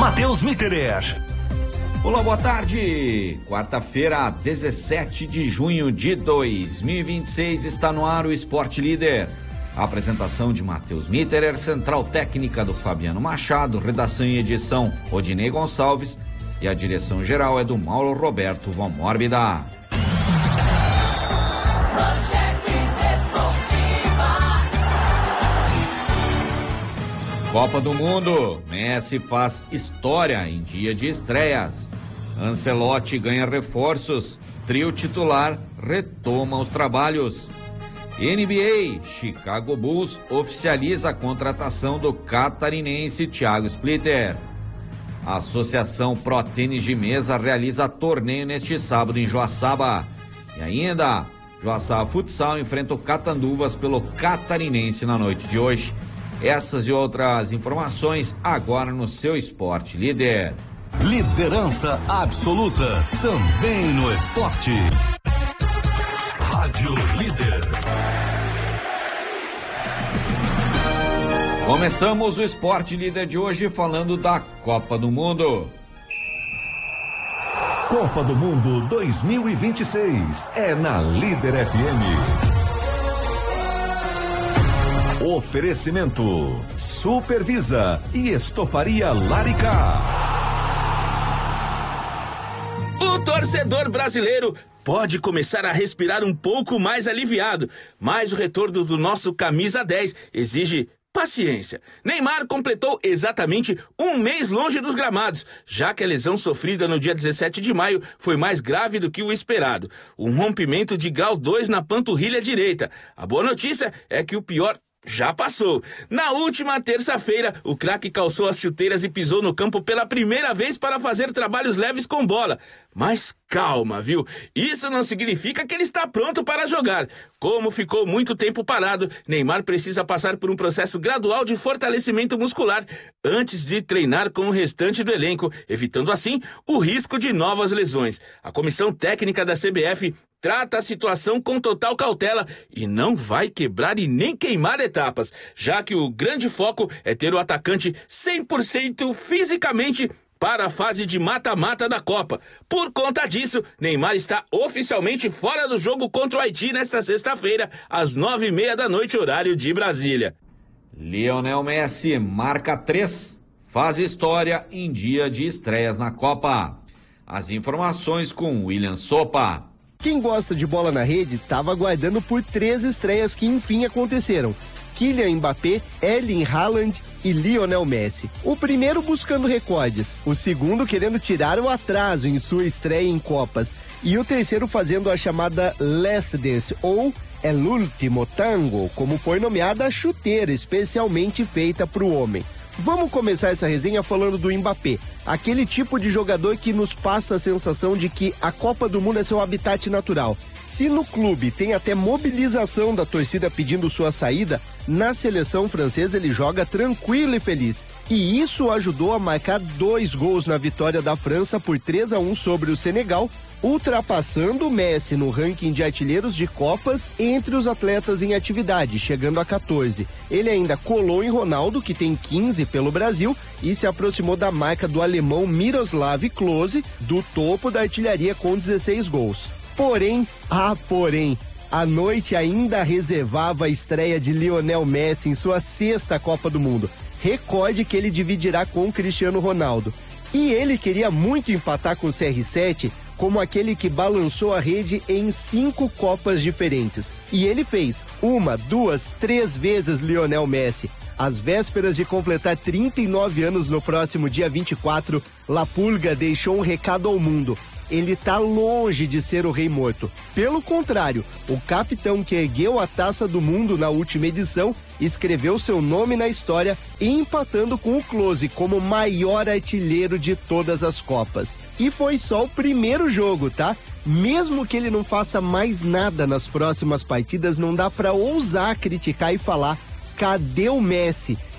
Matheus Mitterer. Olá, boa tarde. Quarta-feira, 17 de junho de 2026, está no ar o Esporte Líder. A apresentação de Matheus Mitterer, central técnica do Fabiano Machado, redação e edição Odinei Gonçalves e a direção geral é do Mauro Roberto Von Mórbida. Copa do Mundo, Messi faz história em dia de estreias. Ancelotti ganha reforços, trio titular retoma os trabalhos. NBA, Chicago Bulls oficializa a contratação do catarinense Thiago Splitter. A Associação Pro Tênis de Mesa realiza torneio neste sábado em Joaçaba. E ainda, Joaçaba Futsal enfrenta o Catanduvas pelo Catarinense na noite de hoje. Essas e outras informações agora no seu Esporte Líder. Liderança absoluta também no esporte. Rádio Líder. Começamos o Esporte Líder de hoje falando da Copa do Mundo. Copa do Mundo 2026 é na Líder FM. Oferecimento Supervisa e Estofaria Larica. O torcedor brasileiro pode começar a respirar um pouco mais aliviado, mas o retorno do nosso camisa 10 exige paciência. Neymar completou exatamente um mês longe dos gramados, já que a lesão sofrida no dia 17 de maio foi mais grave do que o esperado. Um rompimento de grau 2 na panturrilha direita. A boa notícia é que o pior já passou. Na última terça-feira, o craque calçou as chuteiras e pisou no campo pela primeira vez para fazer trabalhos leves com bola. Mas calma, viu? Isso não significa que ele está pronto para jogar. Como ficou muito tempo parado, Neymar precisa passar por um processo gradual de fortalecimento muscular antes de treinar com o restante do elenco, evitando assim o risco de novas lesões. A comissão técnica da CBF trata a situação com total cautela e não vai quebrar e nem queimar etapas, já que o grande foco é ter o atacante 100% fisicamente para a fase de mata-mata da Copa. Por conta disso, Neymar está oficialmente fora do jogo contra o Haiti nesta sexta-feira, às 9:30 da noite, horário de Brasília. Lionel Messi marca 3, faz história em dia de estreias na Copa. As informações com William Sopa. Quem gosta de bola na rede estava aguardando por 3 estreias que enfim aconteceram. Kylian Mbappé, Erling Haaland e Lionel Messi. O primeiro buscando recordes, o segundo querendo tirar o atraso em sua estreia em Copas e o terceiro fazendo a chamada Last Dance ou El Último Tango, como foi nomeada a chuteira especialmente feita para o homem. Vamos começar essa resenha falando do Mbappé, aquele tipo de jogador que nos passa a sensação de que a Copa do Mundo é seu habitat natural. Se no clube tem até mobilização da torcida pedindo sua saída, na seleção francesa ele joga tranquilo e feliz. E isso ajudou a marcar 2 gols na vitória da França por 3-1 sobre o Senegal, ultrapassando o Messi no ranking de artilheiros de Copas entre os atletas em atividade, chegando a 14. Ele ainda colou em Ronaldo, que tem 15 pelo Brasil, e se aproximou da marca do alemão Miroslav Klose, do topo da artilharia com 16 gols. Porém, a noite ainda reservava a estreia de Lionel Messi em sua 6ª Copa do Mundo, recorde que ele dividirá com Cristiano Ronaldo. E ele queria muito empatar com o CR7, como aquele que balançou a rede em 5 Copas diferentes. E ele fez 1, 2, 3 vezes Lionel Messi. Às vésperas de completar 39 anos no próximo dia 24, La Pulga deixou um recado ao mundo. Ele tá longe de ser o rei morto. Pelo contrário, o capitão que ergueu a taça do mundo na última edição escreveu seu nome na história, empatando com o Klose como maior artilheiro de todas as Copas. E foi só o primeiro jogo, tá? Mesmo que ele não faça mais nada nas próximas partidas, não dá pra ousar criticar e falar: cadê o Messi?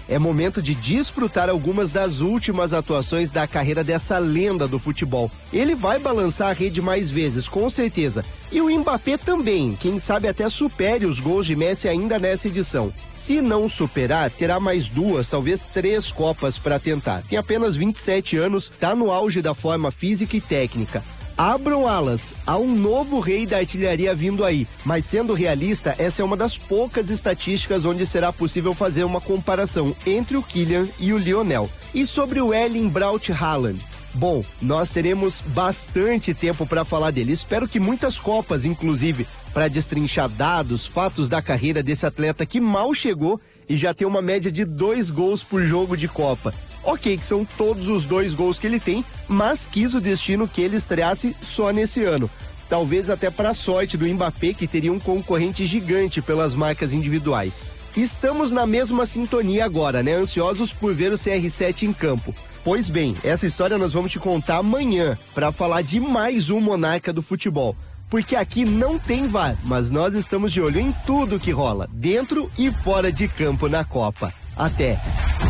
é momento de desfrutar algumas das últimas atuações da carreira dessa lenda do futebol. Ele vai balançar a rede mais vezes, com certeza. E o Mbappé também, quem sabe até supere os gols de Messi ainda nessa edição. Se não superar, terá mais 2, talvez 3 Copas para tentar. Tem apenas 27 anos, está no auge da forma física e técnica. Abram alas, há um novo rei da artilharia vindo aí, mas sendo realista, essa é uma das poucas estatísticas onde será possível fazer uma comparação entre o Kylian e o Lionel. E sobre o Erling Braut Haaland? Bom, nós teremos bastante tempo para falar dele, espero que muitas Copas, inclusive, para destrinchar dados, fatos da carreira desse atleta que mal chegou e já tem uma média de 2 gols por jogo de Copa. Ok, que são todos os 2 gols que ele tem, mas quis o destino que ele estreasse só nesse ano. Talvez até para a sorte do Mbappé, que teria um concorrente gigante pelas marcas individuais. Estamos na mesma sintonia agora, né? Ansiosos por ver o CR7 em campo. Pois bem, essa história nós vamos te contar amanhã, para falar de mais um monarca do futebol. Porque aqui não tem VAR, mas nós estamos de olho em tudo que rola, dentro e fora de campo na Copa. Até!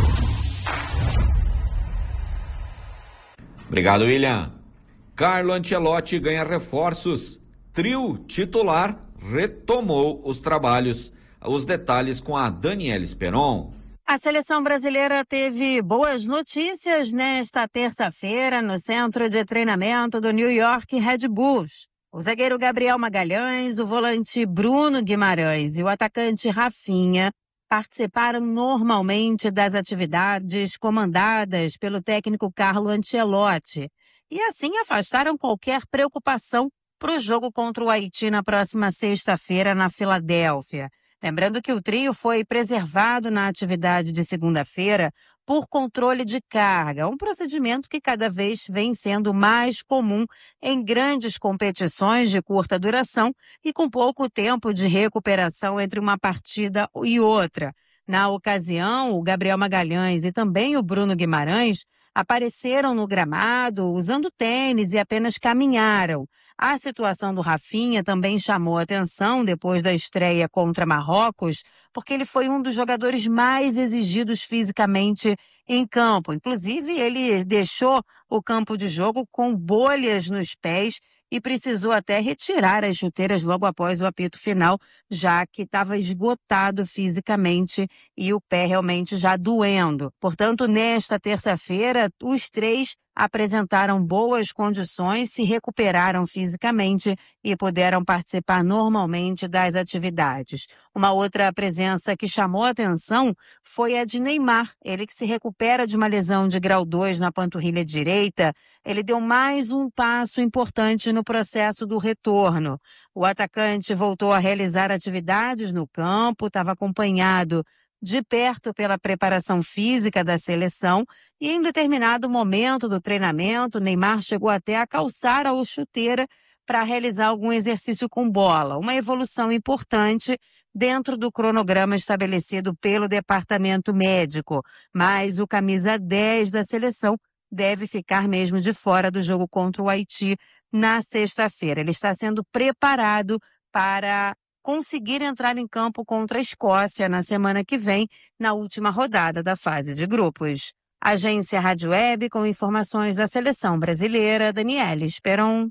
Obrigado, William. Carlo Ancelotti ganha reforços. Trio titular retomou os trabalhos. Os detalhes com a Daniela Esperon. A seleção brasileira teve boas notícias nesta terça-feira no centro de treinamento do New York Red Bulls. O zagueiro Gabriel Magalhães, o volante Bruno Guimarães e o atacante Rafinha participaram normalmente das atividades comandadas pelo técnico Carlo Ancelotti e assim afastaram qualquer preocupação para o jogo contra o Haiti na próxima sexta-feira na Filadélfia. Lembrando que o trio foi preservado na atividade de segunda-feira por controle de carga, um procedimento que cada vez vem sendo mais comum em grandes competições de curta duração e com pouco tempo de recuperação entre uma partida e outra. Na ocasião, o Gabriel Magalhães e também o Bruno Guimarães apareceram no gramado usando tênis e apenas caminharam. A situação do Rafinha também chamou atenção depois da estreia contra Marrocos, porque ele foi um dos jogadores mais exigidos fisicamente em campo. Inclusive, ele deixou o campo de jogo com bolhas nos pés e precisou até retirar as chuteiras logo após o apito final, já que estava esgotado fisicamente e o pé realmente já doendo. Portanto, nesta terça-feira, os 3 apresentaram boas condições, se recuperaram fisicamente e puderam participar normalmente das atividades. Uma outra presença que chamou a atenção foi a de Neymar. Ele que se recupera de uma lesão de grau 2 na panturrilha direita, ele deu mais um passo importante no processo do retorno. O atacante voltou a realizar atividades no campo, estava acompanhado de perto pela preparação física da seleção e em determinado momento do treinamento, Neymar chegou até a calçar a chuteira para realizar algum exercício com bola, uma evolução importante dentro do cronograma estabelecido pelo departamento médico, mas o camisa 10 da seleção deve ficar mesmo de fora do jogo contra o Haiti na sexta-feira. Ele está sendo preparado para conseguir entrar em campo contra a Escócia na semana que vem, na última rodada da fase de grupos. Agência Rádio Web com informações da seleção brasileira, Daniela Esperon.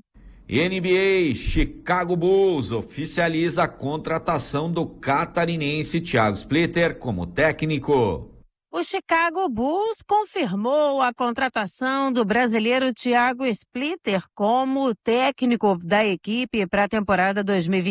NBA, Chicago Bulls oficializa a contratação do catarinense Thiago Splitter como técnico. O Chicago Bulls confirmou a contratação do brasileiro Thiago Splitter como técnico da equipe para a temporada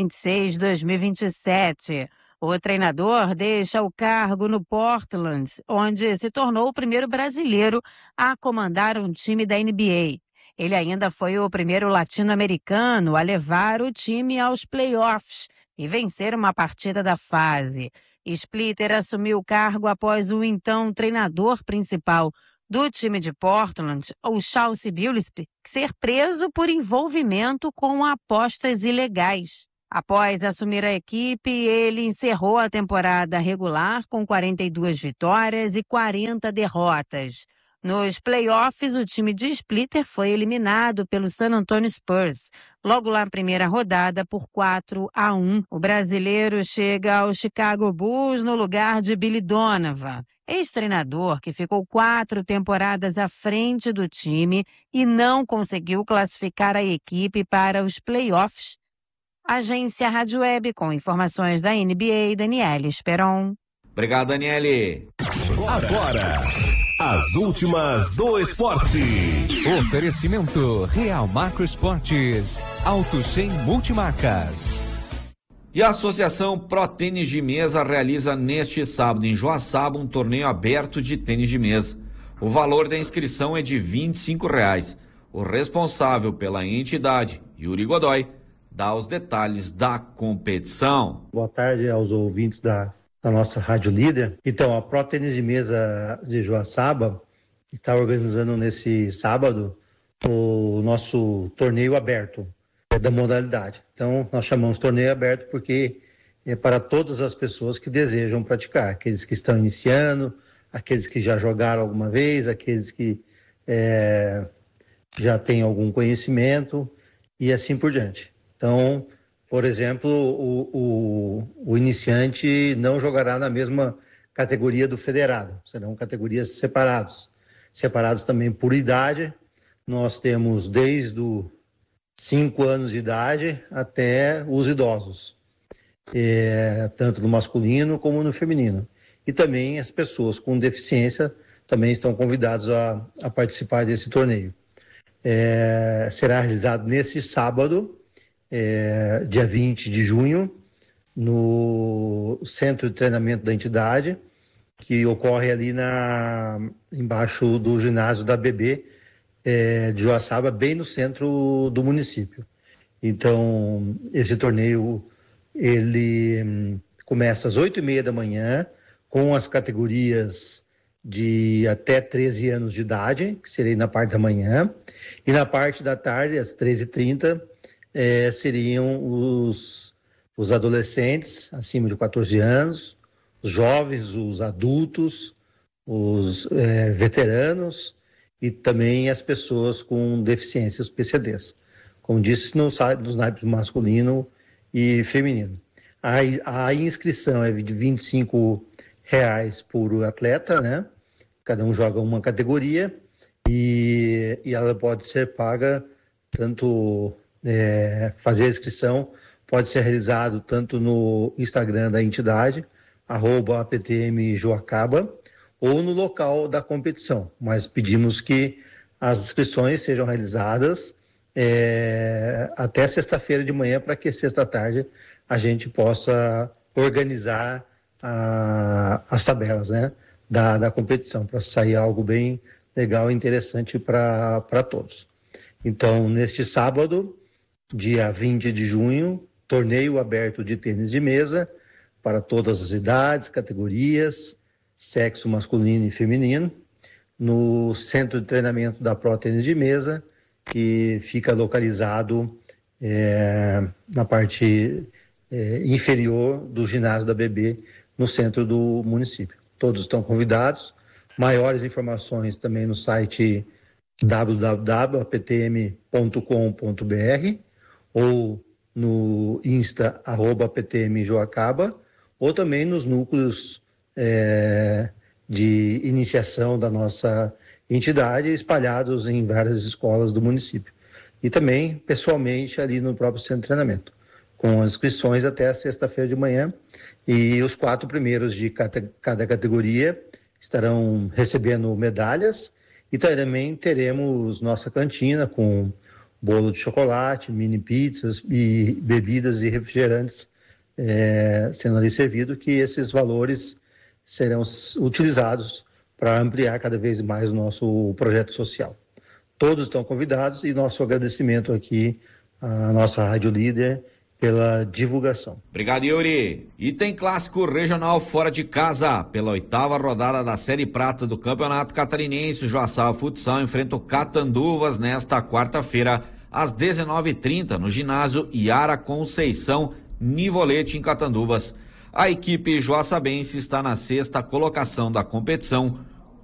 2026-2027. O treinador deixa o cargo no Portland, onde se tornou o primeiro brasileiro a comandar um time da NBA. Ele ainda foi o primeiro latino-americano a levar o time aos playoffs e vencer uma partida da fase. Splitter assumiu o cargo após o então treinador principal do time de Portland, o Chauncey Billups, ser preso por envolvimento com apostas ilegais. Após assumir a equipe, ele encerrou a temporada regular com 42 vitórias e 40 derrotas. Nos playoffs, o time de Splitter foi eliminado pelo San Antonio Spurs, logo lá na primeira rodada por 4-1. O brasileiro chega ao Chicago Bulls no lugar de Billy Donovan. ex-treinador que ficou 4 temporadas à frente do time e não conseguiu classificar a equipe para os playoffs. Agência Rádio Web com informações da NBA, Daniele Esperon. Obrigado, Daniele. Agora, as últimas do esporte. Oferecimento Real Macro Esportes, Auto 100 Multimarcas. E a Associação Pro Tênis de Mesa realiza neste sábado em Joaçaba um torneio aberto de tênis de mesa. O valor da inscrição é de R$ 25,00. O responsável pela entidade, Yuri Godoy, dá os detalhes da competição. Boa tarde aos ouvintes da nossa Rádio Líder. Então, a Pro Tênis de Mesa de Joaçaba está organizando nesse sábado o nosso torneio aberto da modalidade. Então, nós chamamos torneio aberto porque é para todas as pessoas que desejam praticar, aqueles que estão iniciando, aqueles que já jogaram alguma vez, aqueles que já têm algum conhecimento e assim por diante. Então, por exemplo, o iniciante não jogará na mesma categoria do federado, serão categorias separados também por idade. Nós temos desde os 5 anos de idade até os idosos, tanto no masculino como no feminino. E também as pessoas com deficiência também estão convidados a participar desse torneio. Será realizado nesse sábado, dia 20 de junho, no centro de treinamento da entidade, que ocorre ali embaixo do ginásio da BB de Joaçaba, bem no centro do município. Então, esse torneio ele começa às 8h30 da manhã, com as categorias de até 13 anos de idade, que seria na parte da manhã, e na parte da tarde, às 13h30, seriam os adolescentes acima de 14 anos, os jovens, os adultos, os veteranos e também as pessoas com deficiências PCDs. Como disse, nos naipes masculino e feminino. A inscrição é de R$ 25,00 por atleta, né? Cada um joga uma categoria e ela pode ser paga tanto... fazer a inscrição pode ser realizado tanto no Instagram da entidade, @aptmjoacaba, ou no local da competição. Mas pedimos que as inscrições sejam realizadas até sexta-feira de manhã, para que sexta-tarde a gente possa organizar as tabelas, né, da competição, para sair algo bem legal e interessante para todos. Então, neste sábado, dia 20 de junho, torneio aberto de tênis de mesa para todas as idades, categorias, sexo masculino e feminino, no centro de treinamento da Pro Tênis de Mesa, que fica localizado na parte inferior do ginásio da BB, no centro do município. Todos estão convidados. Maiores informações também no site www.aptm.com.br ou no Insta @aptmjoacaba, ou também nos núcleos de iniciação da nossa entidade, espalhados em várias escolas do município. E também, pessoalmente, ali no próprio centro de treinamento, com as inscrições até a sexta-feira de manhã, e os 4 primeiros de cada categoria estarão recebendo medalhas, e também teremos nossa cantina com bolo de chocolate, mini pizzas e bebidas e refrigerantes sendo ali servido, que esses valores serão utilizados para ampliar cada vez mais o nosso projeto social. Todos estão convidados, e nosso agradecimento aqui à nossa Rádio Líder pela divulgação. Obrigado, Yuri. E tem clássico regional fora de casa. Pela 8ª rodada da Série Prata do Campeonato Catarinense, o Joaçaba Futsal enfrenta o Catanduvas nesta quarta-feira, às 19h30, no ginásio Iara Conceição Nivolete, em Catanduvas. A equipe joaçabense está na 6ª colocação da competição,